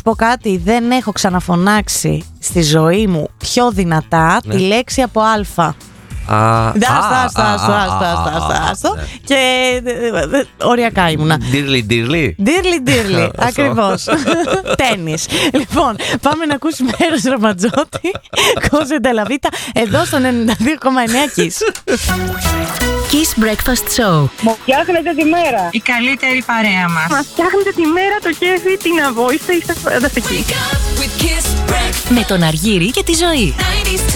σου πω κάτι, δεν έχω ξαναφωνάξει στη ζωή μου πιο δυνατά τη λέξη από Α. Άστο. Και οριακά ήμουνα. Ντύρλι. Ακριβώς. Τένις. Λοιπόν, πάμε να ακούσουμε Έρος Ραματζότη, Κόζε Ντελαβίτα, εδώ στο 92,9 Kiss. Kiss Breakfast Show. Μου φτιάχνετε τη μέρα. Η καλύτερη παρέα μας. Μας φτιάχνετε τη μέρα, το κέφι, την αβόηστα, είστε φανταστικοί. Με τον Αργύρη και τη Ζωή.